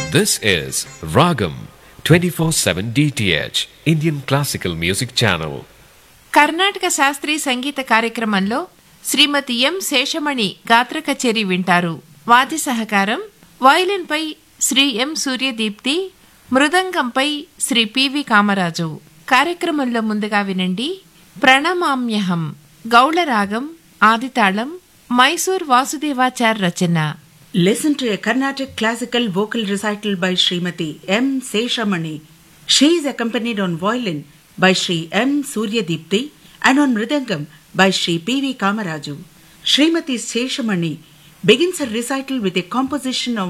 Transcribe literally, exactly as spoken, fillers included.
This is Ragam twenty-four seven D T H Indian Classical Music Channel. Karnataka శాస్త్రీయ సంగీత కార్యక్రమంలో శ్రీమతి ఎం శేషమణి గాత్ర కచేరీ వింటారు. వాద్య సహకారం వయలిన్పై శ్రీ ఎం సూర్యదీప్తి, మృదంగంపై శ్రీ పివి కామరాజు. కార్యక్రమంలో ముందుగా వినండి ప్రణమామ్యహం, గౌళ రాగం, ఆదితాళం, మైసూర్ వాసుదేవాచార్ రచన. Listen to a Carnatic classical vocal recital by Srimati M. Seshamani. She is accompanied on violin by Sri M. Suryadipti and on mridangam by Sri P V Kamaraju. Srimati Seshamani begins her recital with a composition of